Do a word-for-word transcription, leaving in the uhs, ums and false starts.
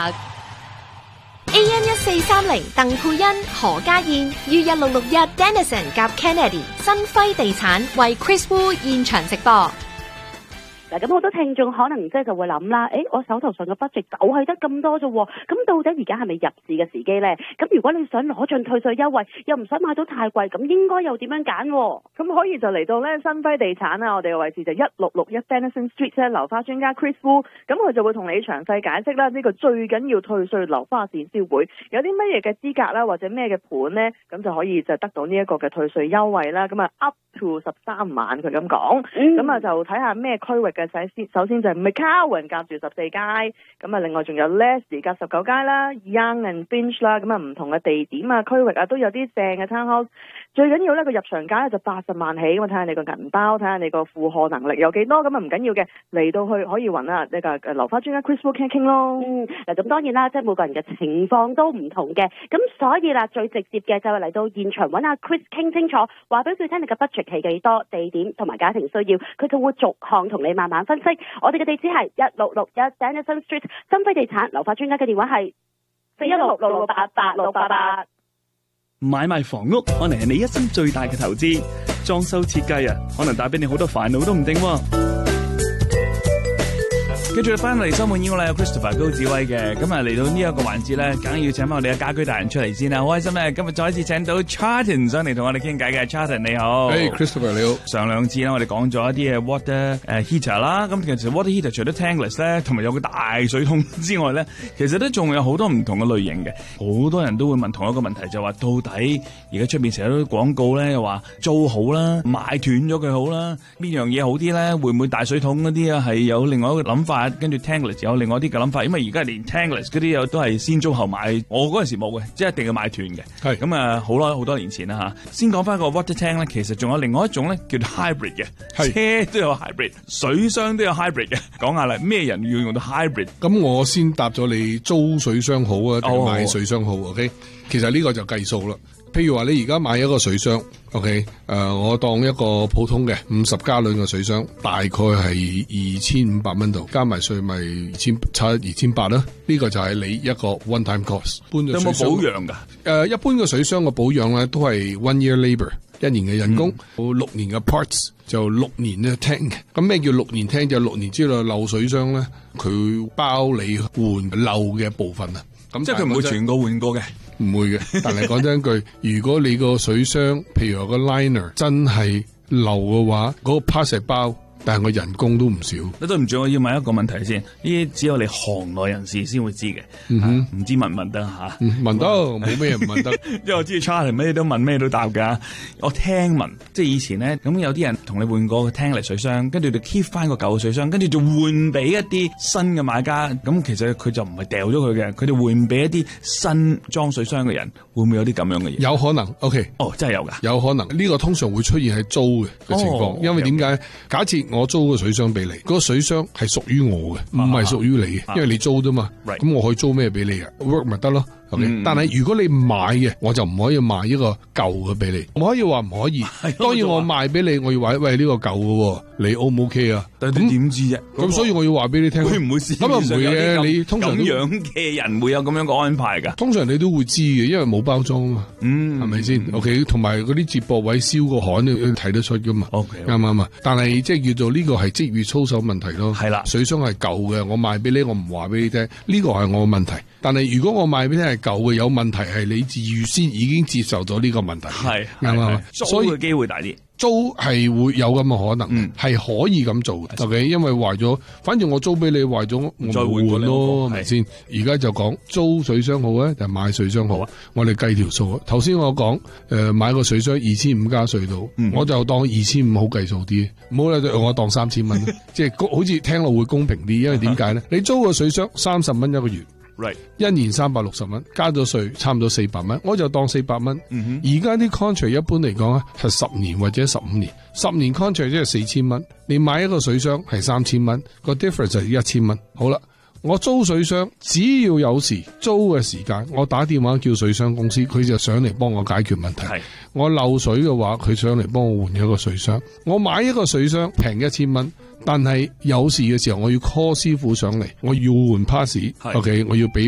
A M 一四三零鄧佩欣、何家燕，於一六六一 Dennison 夾 Kennedy 新輝地產為 Chris Wu 現場直播。 嗱，咁好多聽眾可能即係就會諗啦，誒，我手頭上嘅 budget 就係得咁多啫喎，咁到底而家係咪入市嘅時機咧？咁如果你想攞盡退稅優惠，又唔想買到太貴，咁應該又點樣揀？ 咁可以就嚟到咧新輝地產啊，我哋嘅位置就一六六一 Dennison Street 咧，樓花專家 Chris Wu， 咁佢就會同你詳細解釋啦，呢個最緊要退稅樓花展銷會有啲乜嘢嘅資格啦，或者咩嘅盤咧，咁就可以就得到呢一個嘅退稅優惠啦。咁啊 up to 十三萬佢咁講，咁啊、嗯、就睇下咩區域。首先就係 McCowan 夾住十四街，咁啊另外仲有 Leslie 夾十九街啦 ，Young and Finch 啦，咁啊唔同嘅地點啊區域啊都有啲正嘅 townhouse。最緊要咧個入場價咧就八十萬起，咁啊睇下你個銀包，睇下你個負荷能力有幾多，咁啊唔緊要嘅，嚟到去可以揾啊呢個樓花專家 Chris Wu 傾傾咯。 嗯，嗱咁當然啦，即係每個人嘅情況都唔同嘅，咁所以啦最直接嘅就係嚟到現場揾阿 Chris 傾清楚，話俾佢聽你嘅 budget 係幾多，地點同埋家庭需要，佢就會逐項同你慢慢分析。我哋嘅地址係一六六一 Dennison Street 新輝地產樓花專家嘅電話係四一六六六八八六八八。 買賣房屋可能係你一生最大嘅投資，裝修設計啊，可能帶俾你好多煩惱都唔定喎。跟住翻嚟收滿意我哋有 Christopher 高志威嘅，咁啊嚟到呢一個環節咧，梗係要請翻我哋嘅家居大人出嚟先啦，好開心咧！今日再一次請到 Charlton 上嚟同我哋傾偈嘅 Charlton 你好， 誒、hey, Christopher 你好。上兩次啦，我哋講咗一啲嘅 water 誒、uh, heater 啦，咁其實 water heater 除咗 tankless 咧，同埋有個大水桶之外咧，其實都仲有好多唔同嘅類型嘅，好多人都會問同一個問題，就話、是、到底而家出邊成日都廣告咧，又話租好啦，買斷咗佢好啦，邊樣嘢好啲咧？會唔會大水桶嗰啲啊係有另外一個諗法？跟住 tankless 有另外啲嘅諗法，因為而家連 tankless 嗰啲有都係先租後買，我嗰陣時冇嘅，即係一定要買斷嘅。係咁啊，好耐好多年前啦吓。先講翻個 water tank 咧，其實仲有另外一種咧叫 hybrid 嘅，車都有 hybrid， 水箱都有 hybrid 嘅。講下啦，咩人要用到 hybrid？ 咁我先答咗你租水箱好啊，定買水箱好 ？OK， 其實呢個就計數啦。譬如話你而家買一個水箱 ，OK， 誒、呃，我當一個普通嘅五十加侖嘅水箱，大概係二千五百蚊度，加埋稅咪二千七、二千八啦。呢個就係你一個 one time cost。搬咗水箱有冇保養噶？誒、呃，一般嘅水箱嘅保養咧都係 one year labour， 一年嘅人工，嗯、六年嘅 parts 就六年嘅 tank。咁咩叫六年 tank？就六年之內漏水箱咧，佢包你換漏嘅部分啊。咁即係佢唔會全個換過嘅。 唔會嘅，但係講真句，如果你個水箱，譬如話個 liner 真係漏嘅話，嗰、那個 part 係包，但係我人工都唔少。 對唔住，我要問一個問題先，呢啲只有你行內人士先會知嘅，唔、嗯哼啊、知問唔問得吓？ 問得，冇咩唔問得。 因為我知 Charlie 咩都問，咩都答噶。我聽聞，即係以前咧，咁有啲人同你換過個 tankless 水箱，跟住就 keep 翻個舊水箱，跟住就換俾一啲新嘅買家。咁其實佢就唔係掉咗佢嘅，佢哋換俾一啲新裝水箱嘅人，會唔會有啲咁樣嘅嘢？ 有可能。OK， 哦，真係有噶， 有可能。呢、這個通常會出現喺租嘅嘅情況，哦、因為點解？嗯、假設我租個水箱俾你，嗰、那個水箱係屬於我嘅，唔係屬於你嘅，啊、因為你租啫嘛。咁、right. 我可以租咩俾你啊 ？work 咪得咯。Okay? 嗯、但係如果你買嘅，我就唔可以賣一個舊嘅俾你。我可以話唔可以。當然我賣俾你，我要話喂呢、這個舊嘅，你 O 唔 OK 啊？ 但係你點知啫？咁、那個、所以我要話俾你聽。會唔會試？咁啊唔會嘅，你通常咁樣嘅人會有咁樣嘅安排噶。通常你都會知嘅，因為冇包裝啊。嗯，係咪先 ？OK， 同埋嗰啲接駁位燒個焊，你睇得出噶嘛 ？OK，啱唔啱啊？但係即係叫做呢個係職業操守問題咯。係啦，水箱係舊嘅，我賣俾你，我唔話俾你聽，呢個係我嘅問題。但係如果我賣俾你係舊嘅，有問題係你預先已經接受咗呢個問題，係啱嘛？所以嘅機會大啲，租係會有咁嘅可能，係、嗯、可以咁做嘅。OK，因為壞咗，反正我租俾你壞咗，我再換咯，係咪先？而家就講租水箱好啊，定係買水箱好啊？我哋計條數。頭先我講誒、呃，買個水箱二千五加稅到，我就當二千五好計數啲，唔好咧我當三千蚊，即係好似聽落會公平啲。因為點解咧？你租個水箱三十蚊一個月。Right. 一年三百六十蚊，加咗稅差唔多四百蚊，我就當四百蚊。而家啲 contract 一般嚟講咧係十年或者十五年，十年 contract 即係四千蚊，你買一個水箱係三千蚊，個 difference 就係一千蚊。好啦，我租水箱只要有時租嘅時間，我打電話叫水箱公司，佢就上嚟幫我解決問題。係我漏水嘅話，佢上嚟幫我換一個水箱。我買一個水箱平一千蚊。但係有事嘅時候，我要 call 師傅上嚟，我要換 pass，OK， 我要俾。